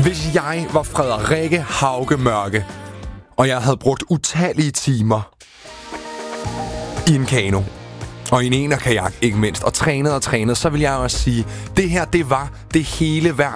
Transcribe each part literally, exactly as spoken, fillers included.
Hvis jeg var Frederikke Hauge Mørke, og jeg havde brugt utallige timer i en kano, og i en enerkajak ikke mindst, og trænet og trænet, så vil jeg også sige, det her, det var det hele værd.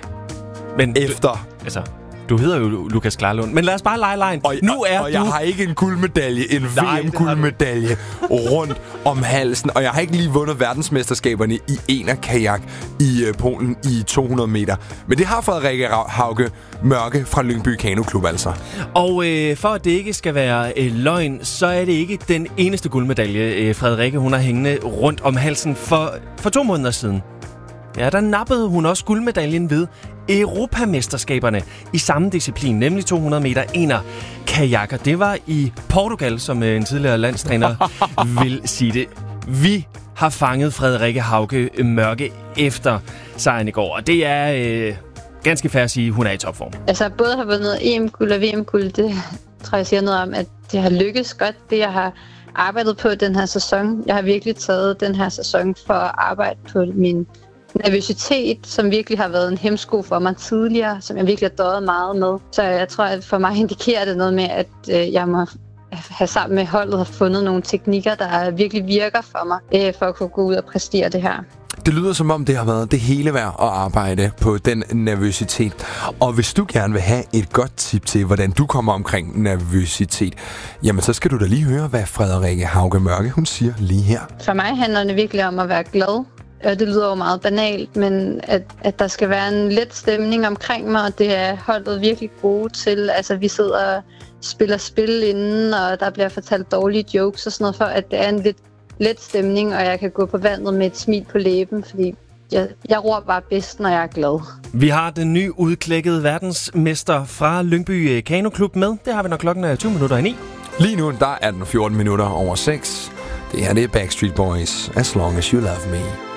Men efter... Du, altså, du hedder jo Lukas Klarlund, men lad os bare lege lejen. Og, nu er og du... jeg har ikke en guldmedalje, en V M-guldmedalje rundt om halsen, og jeg har ikke lige vundet verdensmesterskaberne i enerkajak i uh, Polen i to hundrede meter. Men det har Frederikke Hauge Mørke fra Lyngby Kanoklub altså. Og øh, for at det ikke skal være øh, løgn, så er det ikke den eneste guldmedalje, øh, Frederikke hun har hængende rundt om halsen for, for to måneder siden. Ja, der nappede hun også guldmedaljen ved Europamesterskaberne i samme disciplin, nemlig to hundrede meter enerkajakker. Det var i Portugal, som en tidligere landstræner vil sige det. Vi har fanget Frederikke Hauge Mørke efter sejren i går, og det er øh, ganske fair at sige, at hun er i topform. Altså både har vundet E M-guld og V M-guld, det tror jeg siger noget om, at det har lykkes godt, det jeg har arbejdet på den her sæson. Jeg har virkelig taget den her sæson for at arbejde på min nervøsitet, som virkelig har været en hæmsko for mig tidligere, som jeg virkelig har døjet meget med. Så jeg tror, at for mig indikerer det noget med, at øh, jeg må have sammen med holdet have fundet nogle teknikker, der virkelig virker for mig, øh, for at kunne gå ud og præstere det her. Det lyder som om, det har været det hele værd at arbejde på den nervøsitet. Og hvis du gerne vil have et godt tip til, hvordan du kommer omkring nervøsitet, jamen så skal du da lige høre, hvad Frederikke Hauge Mørke hun siger lige her. For mig handler det virkelig om at være glad. Og det lyder jo meget banalt, men at, at der skal være en let stemning omkring mig, og det er holdet virkelig gode til. Altså, vi sidder og spiller spil inden, og der bliver fortalt dårlige jokes og sådan noget, for at det er en lidt let stemning, og jeg kan gå på vandet med et smil på læben, fordi jeg, jeg ror bare bedst, når jeg er glad. Vi har den nye udklækkede verdensmester fra Lyngby Kanoklub med. Det har vi, når klokken er tyve minutter i ni. Lige nu, der er den fjorten minutter over seks. Det her, det er Backstreet Boys, As Long As You Love Me.